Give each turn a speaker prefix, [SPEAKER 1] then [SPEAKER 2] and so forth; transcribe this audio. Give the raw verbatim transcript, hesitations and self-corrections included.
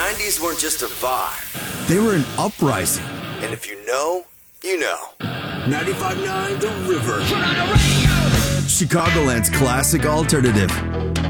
[SPEAKER 1] nineties weren't just a vibe.
[SPEAKER 2] They were an uprising.
[SPEAKER 1] And if you know, you know.
[SPEAKER 2] ninety-five point nine The River. Chicagoland's classic alternative.